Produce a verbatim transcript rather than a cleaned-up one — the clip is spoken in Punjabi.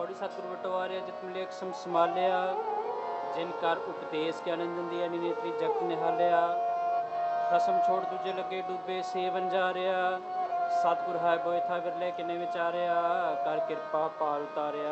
ਪੌੜੀ ਸਤਿਗੁਰ ਵਟਵਾਰਿਆ ਜਿਤ ਲੇਖ ਸਮ ਸਮਾਲਿਆ ਜਿਨ ਕਰ ਉਪਦੇਸ਼ ਕੇ ਆਨੰਦ ਦੀ ਅਨਿਨੇਤਰੀ ਜਗਤ ਨਿਹਾਲਿਆ ਰਸਮ ਛੋੜ ਦੂਜੇ ਲੱਗੇ ਡੂਬੇ ਸੇਵਨ ਜਾ ਰਿਹਾ ਸਤਿਗੁਰ ਹੈ ਬੋਇ ਥਾ ਵਿਰਲੇ ਕਿਨੇ ਵਿਚਾਰਿਆ ਕਰ ਕਿਰਪਾ ਪਾਲ ਉਤਾਰਿਆ